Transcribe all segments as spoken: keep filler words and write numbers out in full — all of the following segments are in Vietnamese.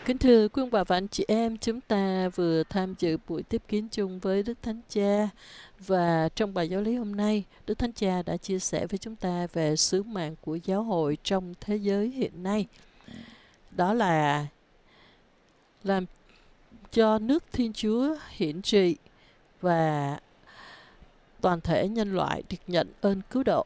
Kính thưa quý ông bà và anh chị em, chúng ta vừa tham dự buổi tiếp kiến chung với Đức Thánh Cha, và trong bài giáo lý hôm nay, Đức Thánh Cha đã chia sẻ với chúng ta về sứ mạng của giáo hội trong thế giới hiện nay. Đó là làm cho nước Thiên Chúa hiển trị và toàn thể nhân loại được nhận ơn cứu độ.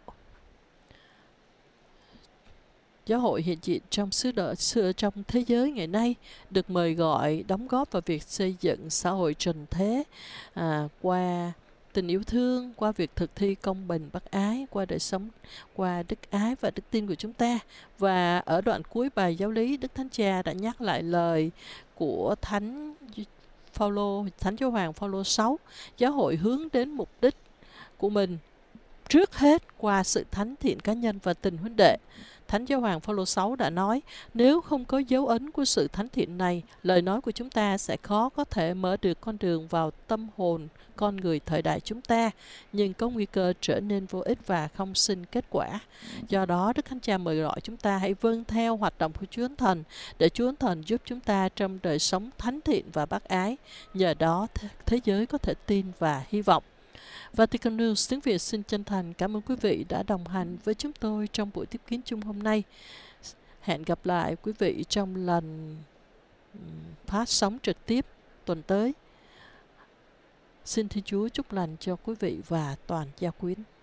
Giáo hội hiện diện trong xứ đỡ xưa trong thế giới ngày nay được mời gọi đóng góp vào việc xây dựng xã hội trần thế à, qua tình yêu thương, qua việc thực thi công bình bác ái, qua đời sống, qua đức ái và đức tin của chúng ta. Và ở đoạn cuối bài giáo lý, Đức Thánh Cha đã nhắc lại lời của Thánh Phaolô, Thánh Gioan Phaolô sáu, giáo hội hướng đến mục đích của mình trước hết qua sự thánh thiện cá nhân và tình huynh đệ. Thánh Gioan Phaolô sáu đã nói, nếu không có dấu ấn của sự thánh thiện này, lời nói của chúng ta sẽ khó có thể mở được con đường vào tâm hồn con người thời đại chúng ta, nhưng có nguy cơ trở nên vô ích và không sinh kết quả. Do đó, Đức Thánh Cha mời gọi chúng ta hãy vâng theo hoạt động của Chúa Thánh Thần, để Chúa Thánh Thần giúp chúng ta trong đời sống thánh thiện và bác ái. Nhờ đó, thế giới có thể tin và hy vọng. Vatican News tiếng Việt xin chân thành cảm ơn quý vị đã đồng hành với chúng tôi trong buổi tiếp kiến chung hôm nay. Hẹn gặp lại quý vị trong lần phát sóng trực tiếp tuần tới. Xin Thiên Chúa chúc lành cho quý vị và toàn gia quyến.